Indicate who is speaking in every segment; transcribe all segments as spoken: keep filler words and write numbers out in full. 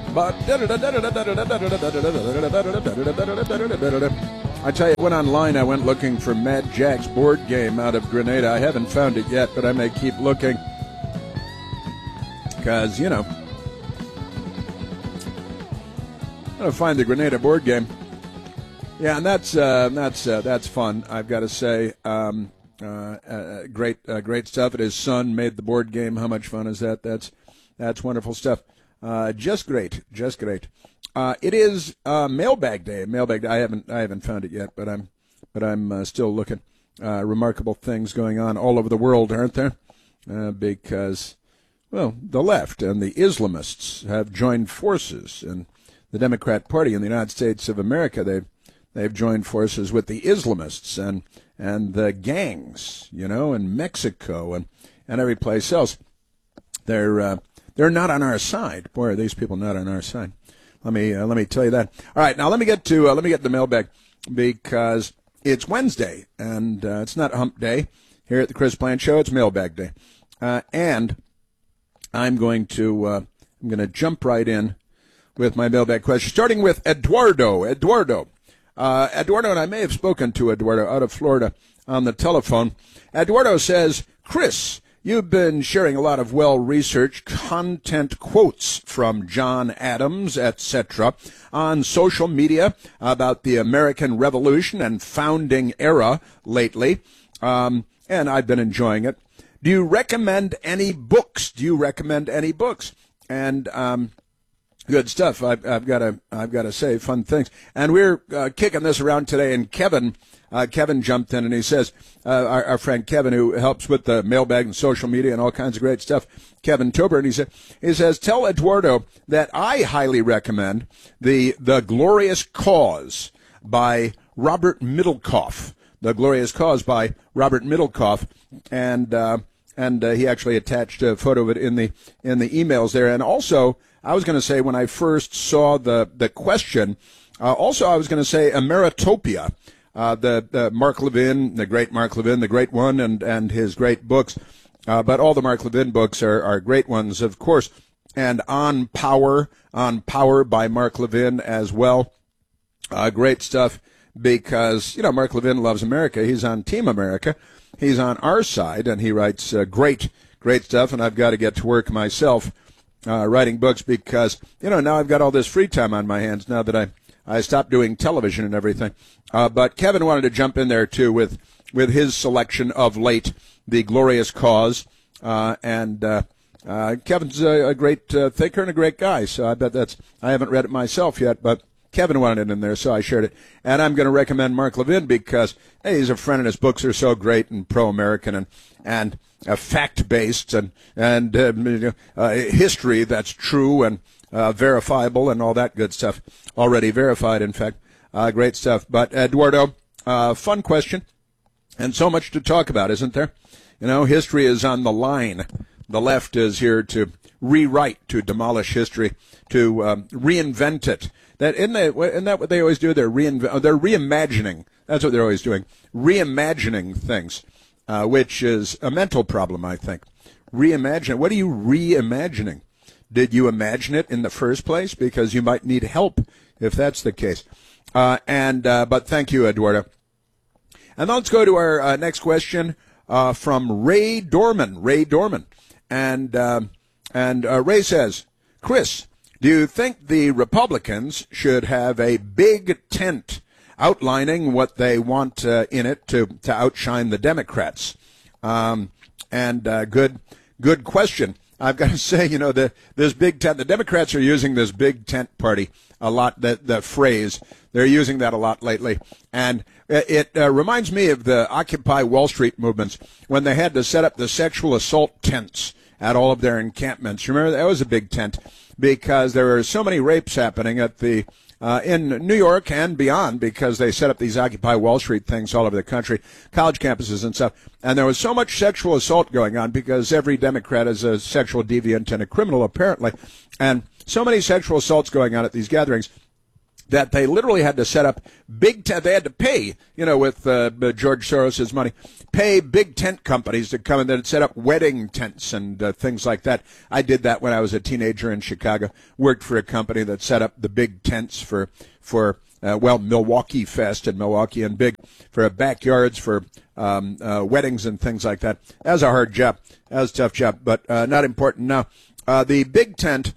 Speaker 1: But I tell you, I went online, I went looking for Mad Jack's board game out of Grenada. I haven't found it yet, but I may keep looking. Because, you know, I'm going to find the Grenada board game. Yeah, and that's uh, that's uh, that's fun, I've got to say. Um, uh, uh, great uh, great stuff. And his son made the board game. How much fun is that? That's that's wonderful stuff. Uh, just great, just great. Uh, it is uh, Mailbag Day. Mailbag Day. I haven't I haven't found it yet, but I'm but I'm uh, still looking. Uh, remarkable things going on all over the world, aren't there? Uh, because, well, the left and the Islamists have joined forces, and the Democrat Party in the United States of America, they've they've joined forces with the Islamists and and the gangs, you know, in Mexico and, and every place else. They're uh, they're not on our side. Boy, are these people not on our side. Let me uh, let me tell you that. All right, now let me get to uh, let me get to the mailbag, because it's Wednesday and uh, it's not Hump Day here at the Chris Plante Show. It's Mailbag Day, uh, and I'm going to uh, I'm going to jump right in with my mailbag question, starting with Eduardo. Eduardo, uh, Eduardo, and I may have spoken to Eduardo out of Florida on the telephone. Eduardo says, Chris, you've been sharing a lot of well-researched content quotes from John Adams, et cetera, on social media about the American Revolution and founding era lately, um, and I've been enjoying it. Do you recommend any books? Do you recommend any books? And um, good stuff. I've, I've got to I've got to say, fun things. And we're uh, kicking this around today, and Kevin. Uh, Kevin jumped in and he says, uh, our, our friend Kevin, who helps with the mailbag and social media and all kinds of great stuff, Kevin Tober, and he said, he says, tell Eduardo that I highly recommend the The Glorious Cause by Robert Middlecoff. The Glorious Cause by Robert Middlecoff, and uh, and uh, he actually attached a photo of it in the in the emails there. And also, I was going to say when I first saw the the question, uh, also I was going to say Ameritopia. Uh, the, the Mark Levin, the great Mark Levin, the great one, and, and his great books. Uh, but all the Mark Levin books are, are great ones, of course. And On Power, On Power by Mark Levin as well. Uh, great stuff because, you know, Mark Levin loves America. He's on Team America. He's on our side, and he writes uh, great, great stuff. And I've got to get to work myself uh, writing books because, you know, now I've got all this free time on my hands now that I I stopped doing television and everything. Uh, but Kevin wanted to jump in there, too, with with his selection of late, The Glorious Cause. Uh, and uh, uh, Kevin's a, a great uh, thinker and a great guy, so I bet that's – I haven't read it myself yet, but Kevin wanted it in there, so I shared it. And I'm going to recommend Mark Levin because, hey, he's a friend and his books are so great and pro-American and and uh, fact-based and, and uh, uh, history that's true and uh, verifiable and all that good stuff. Already verified, in fact. Uh, great stuff. But, Eduardo, uh, fun question, and so much to talk about, isn't there? You know, history is on the line. The left is here to rewrite, to demolish history, to um, reinvent it. That isn't, that isn't that what they always do? They're reinvent, they're reimagining. That's what they're always doing. Reimagining things, uh, which is a mental problem, I think. Reimagine. What are you reimagining? Did you imagine it in the first place? Because you might need help if that's the case. Uh, and uh, but thank you, Eduardo. And let's go to our uh, next question uh, from Ray Dorman. Ray Dorman, and uh, and uh, Ray says, Chris, do you think the Republicans should have a big tent outlining what they want uh, in it to to outshine the Democrats? Um, and uh, good good question. I've got to say, you know, the this big tent, the Democrats are using this big tent party a lot, that the phrase. They're using that a lot lately. And it uh, reminds me of the Occupy Wall Street movements when they had to set up the sexual assault tents at all of their encampments. Remember, that was a big tent because there were so many rapes happening at the uh, in New York and beyond because they set up these Occupy Wall Street things all over the country, college campuses and stuff. And there was so much sexual assault going on because every Democrat is a sexual deviant and a criminal, apparently. And so many sexual assaults going on at these gatherings that they literally had to set up big tent. They had to pay, you know, with uh, George Soros's money, pay big tent companies to come and then set up wedding tents and uh, things like that. I did that when I was a teenager in Chicago. Worked for a company that set up the big tents for for uh, well Milwaukee Fest and Milwaukee and big for backyards for um, uh, weddings and things like that. That was a hard job. That was a tough job, but uh, not important now. Uh, the big tent,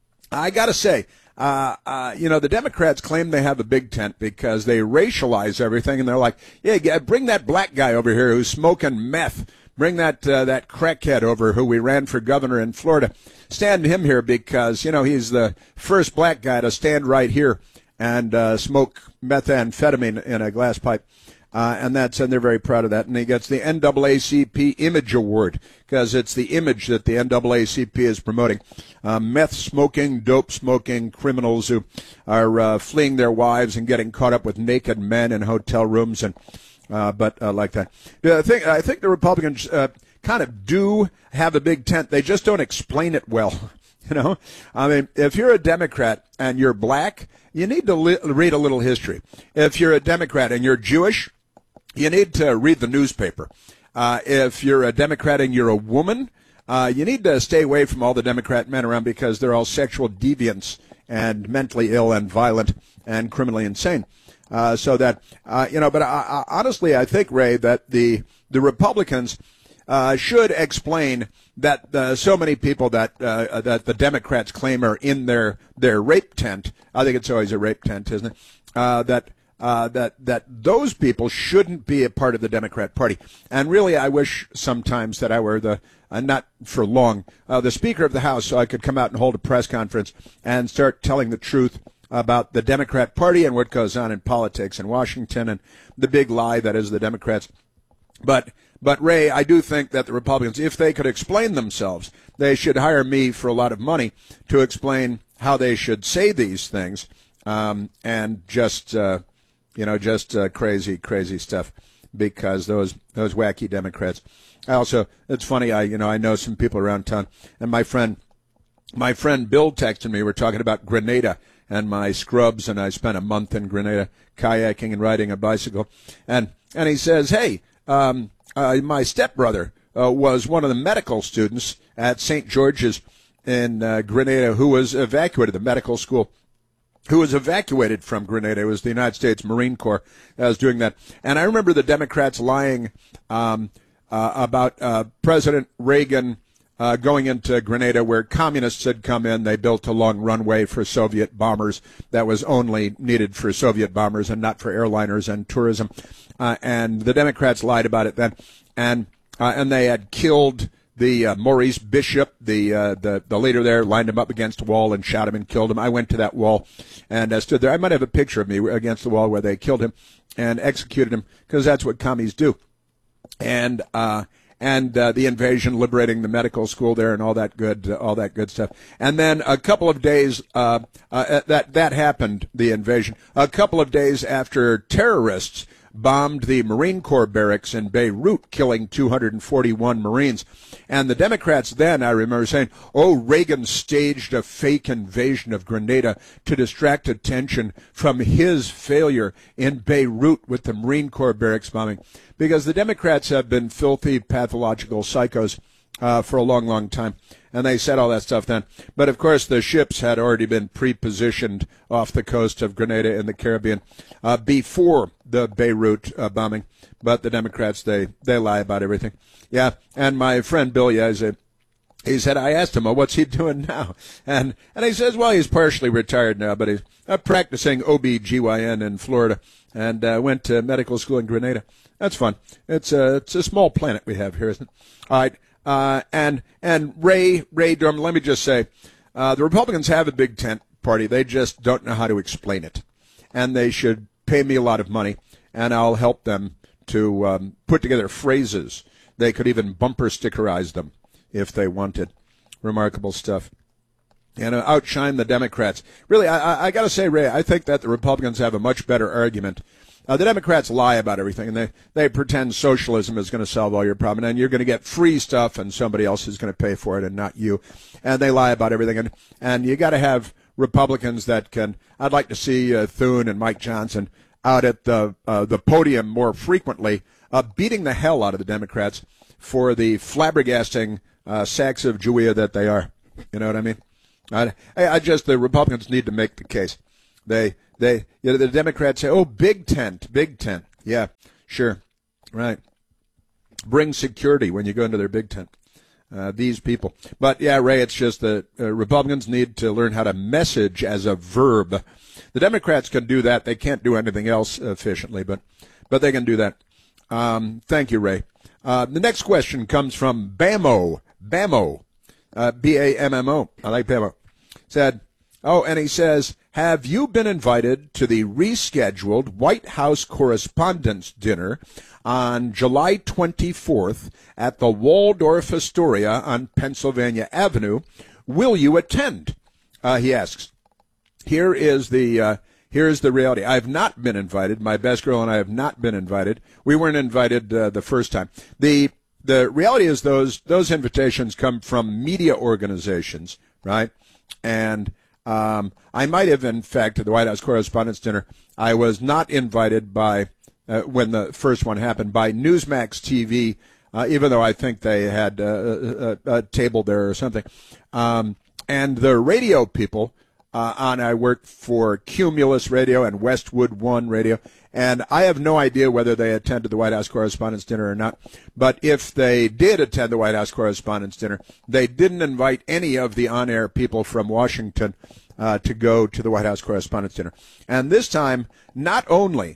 Speaker 1: I got to say. Uh, uh, you know, the Democrats claim they have a big tent because they racialize everything, and they're like, yeah, bring that black guy over here who's smoking meth. Bring that uh, that crackhead over who we ran for governor in Florida. Stand him here because, you know, he's the first black guy to stand right here and uh, smoke methamphetamine in a glass pipe. Uh, and that's and they're very proud of that. And he gets the N double A C P Image Award because it's the image that the N double A C P is promoting. Uh, meth smoking, dope smoking criminals who are uh, fleeing their wives and getting caught up with naked men in hotel rooms and uh, but uh, like that. I think I think the Republicans uh, kind of do have a big tent. They just don't explain it well. You know, I mean, if you're a Democrat and you're black, you need to li- read a little history. If you're a Democrat and you're Jewish, you need to read the newspaper. Uh, if you're a Democrat and you're a woman, uh, you need to stay away from all the Democrat men around because they're all sexual deviants and mentally ill and violent and criminally insane. Uh, so that, uh, you know, but I, I, honestly, I think, Ray, that the the Republicans uh, should explain that uh, so many people that uh, that the Democrats claim are in their, their rape tent. I think it's always a rape tent, isn't it? Uh, that Uh, that that those people shouldn't be a part of the Democrat Party. And really, I wish sometimes that I were the, uh, not for long, uh, the Speaker of the House so I could come out and hold a press conference and start telling the truth about the Democrat Party and what goes on in politics in Washington and the big lie that is the Democrats. But, but Ray, I do think that the Republicans, if they could explain themselves, they should hire me for a lot of money to explain how they should say these things um, and just... Uh, You know, just uh, crazy, crazy stuff because those those wacky Democrats. I also, it's funny, I you know, I know some people around town, and my friend, my friend Bill texted me. We're talking about Grenada and my scrubs, and I spent a month in Grenada kayaking and riding a bicycle, and and he says, hey, um, uh, my stepbrother uh, was one of the medical students at Saint George's in uh, Grenada who was evacuated, the medical school. Who was evacuated from Grenada. It was the United States Marine Corps that was doing that. And I remember the Democrats lying um, uh, about uh, President Reagan uh, going into Grenada where communists had come in. They built a long runway for Soviet bombers that was only needed for Soviet bombers and not for airliners and tourism. Uh, and the Democrats lied about it then. And, uh, and they had killed The uh, Maurice Bishop, the, uh, the the leader there, lined him up against a wall and shot him and killed him. I went to that wall and uh, stood there. I might have a picture of me against the wall where they killed him and executed him because that's what commies do. And uh, and uh, the invasion, liberating the medical school there, and all that good uh, all that good stuff. And then a couple of days uh, uh, that that happened, the invasion. A couple of days after terrorists bombed the Marine Corps barracks in Beirut, killing two hundred forty-one Marines. And the Democrats then, I remember saying, oh, Reagan staged a fake invasion of Grenada to distract attention from his failure in Beirut with the Marine Corps barracks bombing. Because the Democrats have been filthy, pathological psychos uh, for a long, long time. And they said all that stuff then. But, of course, the ships had already been pre-positioned off the coast of Grenada in the Caribbean uh, before the Beirut uh, bombing. But the Democrats, they, they lie about everything. Yeah, and my friend Bill, yeah, he's a, he said, I asked him, well, what's he doing now? And and he says, well, he's partially retired now, but he's uh, practicing O B G Y N in Florida and uh, went to medical school in Grenada. That's fun. It's a, it's a small planet we have here, isn't it? All right. Uh, and and Ray Ray Durham, let me just say, uh, the Republicans have a big tent party. They just don't know how to explain it, and they should pay me a lot of money, and I'll help them to um, put together phrases. They could even bumper stickerize them if they wanted. Remarkable stuff. And uh, outshine the Democrats. Really, I, I, I got to say, Ray, I think that the Republicans have a much better argument. Uh, the Democrats lie about everything, and they, they pretend socialism is going to solve all your problem, and you're going to get free stuff, and somebody else is going to pay for it, and not you. And they lie about everything, and, and you got to have Republicans that can. I'd like to see uh, Thune and Mike Johnson out at the uh, the podium more frequently, uh, beating the hell out of the Democrats for the flabbergasting uh, sacks of Jewia that they are. You know what I mean? I, I just the Republicans need to make the case. They they you know, the Democrats say, "Oh, big tent, big tent." Yeah, sure, right. Bring security when you go into their big tent. Uh, these people. But, yeah, Ray, it's just that uh, Republicans need to learn how to message as a verb. The Democrats can do that. They can't do anything else efficiently, but but they can do that. Um, thank you, Ray. Uh, the next question comes from Bamo. Bamo. Uh, B A M M O. I like Bamo. Said, oh, and he says, have you been invited to the rescheduled White House Correspondents' Dinner on July twenty-fourth at the Waldorf Astoria on Pennsylvania Avenue? Will you attend? Uh, he asks. Here is the uh, here is the reality. I have not been invited. My best girl and I have not been invited. We weren't invited uh, the first time. The the reality is those those invitations come from media organizations, right? And um, I might have, in fact, at the White House Correspondents' Dinner, I was not invited by. Uh, when the first one happened, by Newsmax T V, uh, even though I think they had uh, a, a table there or something. Um, and the radio people, uh, on I worked for Cumulus Radio and Westwood One Radio, and I have no idea whether they attended the White House Correspondents' Dinner or not. But if they did attend the White House Correspondents' Dinner, they didn't invite any of the on-air people from Washington uh, to go to the White House Correspondents' Dinner. And this time, not only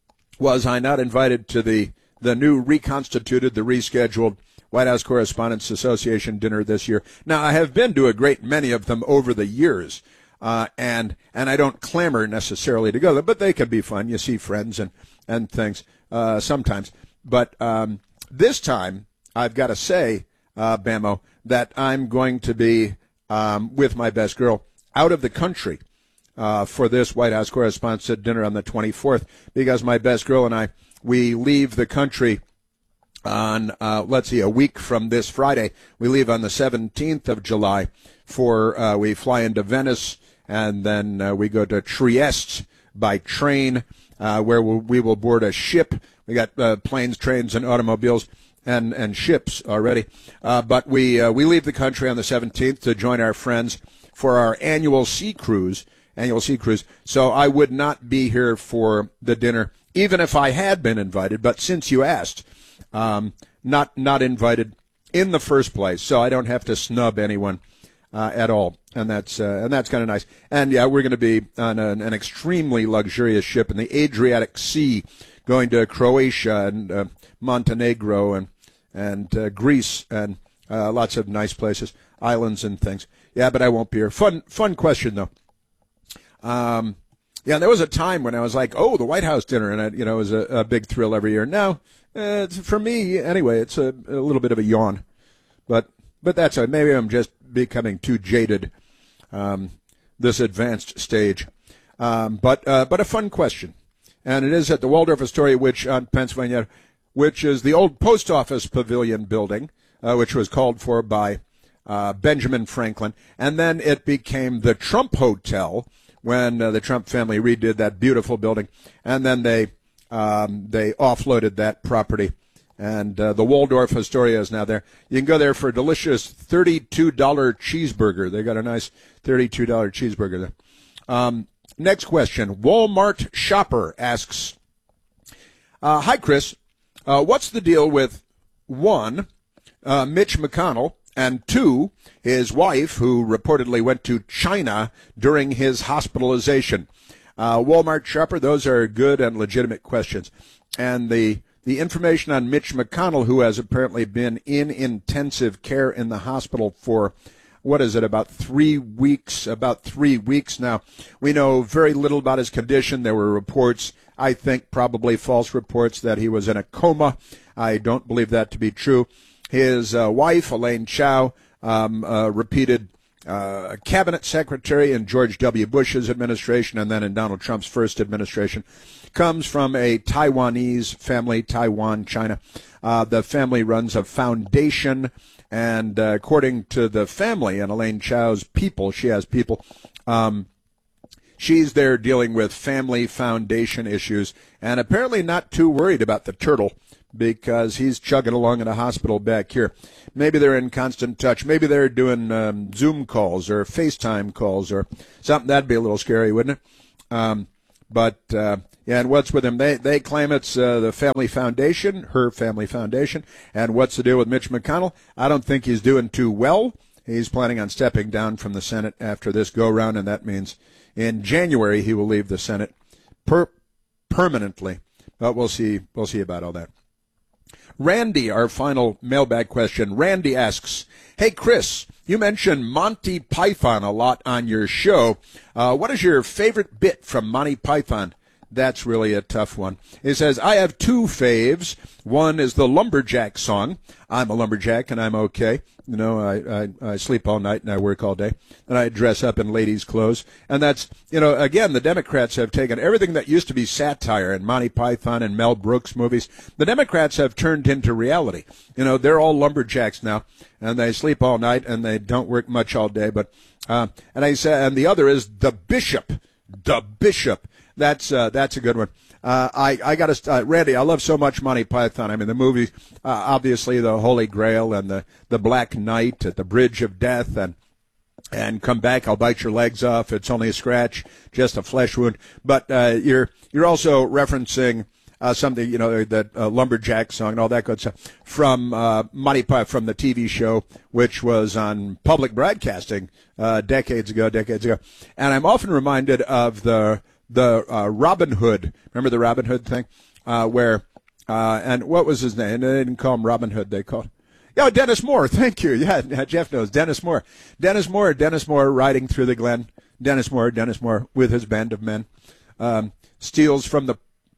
Speaker 1: was I not invited to the, the new reconstituted, the rescheduled White House Correspondents Association dinner this year. Now, I have been to a great many of them over the years, uh, and and I don't clamor necessarily to go, but they can be fun. You see friends and, and things uh, sometimes. But um, this time, I've got to say, uh, Bamo, that I'm going to be um, with my best girl out of the country. Uh, for this White House Correspondents' Dinner on the twenty-fourth, because my best girl and I, we leave the country on, uh, let's see, a week from this Friday. We leave on the seventeenth of July for, uh, we fly into Venice, and then uh, we go to Trieste by train, uh, where we'll, we will board a ship. We got uh, planes, trains, and automobiles and, and ships already. Uh, but we, uh, we leave the country on the seventeenth to join our friends for our annual sea cruise. Annual sea cruise. So I would not be here for the dinner, even if I had been invited. But since you asked, um, not not invited in the first place, so I don't have to snub anyone uh, at all, and that's uh, and that's kind of nice. And yeah, we're going to be on an, an extremely luxurious ship in the Adriatic Sea, going to Croatia and uh, Montenegro and and uh, Greece and uh, lots of nice places, islands and things. Yeah, but I won't be here. Fun fun question though. Um, yeah, there was a time when I was like, oh, the White House dinner, and it, you know, it was a, a big thrill every year. Now, uh, it's, for me, anyway, it's a, a little bit of a yawn. But but that's it. Maybe I'm just becoming too jaded um, this advanced stage. Um, but uh, but a fun question. And it is at the Waldorf Astoria, which on Pennsylvania, which is the old post office pavilion building, uh, which was called for by uh, Benjamin Franklin. And then it became the Trump Hotel, when uh, the Trump family redid that beautiful building, and then they um, they offloaded that property, and uh, the Waldorf Astoria is now there. You can go there for a delicious thirty-two dollars cheeseburger. They got a nice thirty-two dollars cheeseburger there. Um, next question. Walmart Shopper asks, uh, hi, Chris. Uh, what's the deal with, one, uh, Mitch McConnell, and two, his wife, who reportedly went to China during his hospitalization? Uh, Walmart Shopper, those are good and legitimate questions. And the the information on Mitch McConnell, who has apparently been in intensive care in the hospital for, what is it, about three weeks, about three weeks now. We know very little about his condition. There were reports, I think probably false reports, that he was in a coma. I don't believe that to be true. His uh, wife, Elaine Chao, um, uh, repeated uh, cabinet secretary in George W. Bush's administration and then in Donald Trump's first administration, comes from a Taiwanese family, Taiwan, China. Uh, the family runs a foundation, and uh, according to the family and Elaine Chao's people, she has people, Um, she's there dealing with family foundation issues and apparently not too worried about the turtle because he's chugging along in a hospital back here. Maybe they're in constant touch. Maybe they're doing um, Zoom calls or FaceTime calls or something. That'd be a little scary, wouldn't it? Um, but, uh, yeah, and what's with him? They they claim it's uh, the family foundation, her family foundation. And what's the deal with Mitch McConnell? I don't think he's doing too well. He's planning on stepping down from the Senate after this go-round, and that means in January he will leave the Senate per- permanently. But we'll see. We'll see about all that. Randy, our final mailbag question. Randy asks, hey, Chris, you mentioned Monty Python a lot on your show. Uh, what is your favorite bit from Monty Python? That's really a tough one. He says, I have two faves. One is the Lumberjack song. I'm a lumberjack and I'm okay. You know, I, I, I sleep all night and I work all day. And I dress up in ladies' clothes. And that's, you know, again, the Democrats have taken everything that used to be satire in Monty Python and Mel Brooks movies. The Democrats have turned into reality. You know, they're all lumberjacks now. And they sleep all night and they don't work much all day. But, uh, and I say, and the other is the Bishop. The Bishop. That's uh, that's a good one. Uh, I I got to uh, Randy. I love so much Monty Python. I mean, the movie, uh, obviously, the Holy Grail and the, the Black Knight at the Bridge of Death, and and come back. I'll bite your legs off. It's only a scratch, just a flesh wound. But uh, you're you're also referencing uh, something, you know, that uh, lumberjack song and all that good stuff from uh, Monty Python, from the T V show, which was on public broadcasting uh, decades ago, decades ago. And I'm often reminded of the. The uh, Robin Hood, remember the Robin Hood thing, uh, where uh, and what was his name? They didn't call him Robin Hood. They called, yeah, Dennis Moore. Thank you. Yeah, Jeff knows Dennis Moore. Dennis Moore. Dennis Moore riding through the Glen. Dennis Moore. Dennis Moore with his band of men, um, steals from the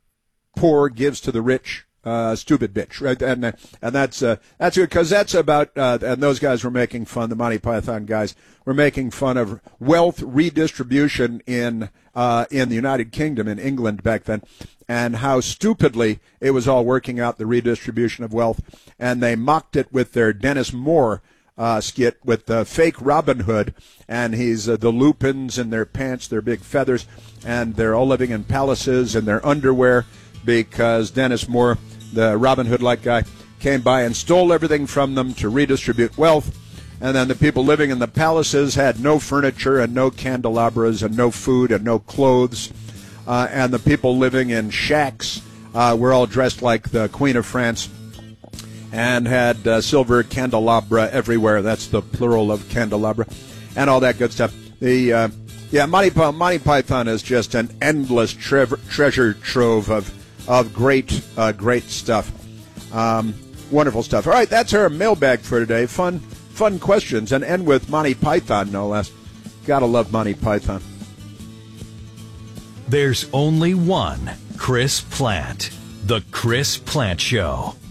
Speaker 1: poor, gives to the rich. Uh, stupid bitch, right? And and that's uh, that's good because that's about. Uh, and those guys were making fun. The Monty Python guys were making fun of wealth redistribution in uh, in the United Kingdom, in England back then, and how stupidly it was all working out, the redistribution of wealth. And they mocked it with their Dennis Moore uh, skit with the fake Robin Hood, and he's uh, the Lupins in their pants, their big feathers, and they're all living in palaces in their underwear because Dennis Moore, the Robin Hood-like guy, came by and stole everything from them to redistribute wealth. And then the people living in the palaces had no furniture and no candelabras and no food and no clothes. Uh, and the people living in shacks uh, were all dressed like the Queen of France and had uh, silver candelabra everywhere. That's the plural of candelabra and all that good stuff. The uh, yeah, Monty, Monty Python is just an endless tre- treasure trove of of great, uh, great stuff. Um, wonderful stuff. All right, that's our mailbag for today. Fun, fun questions, and end with Monty Python, no less. Gotta love Monty Python.
Speaker 2: There's only one Chris Plante. The Chris Plante Show.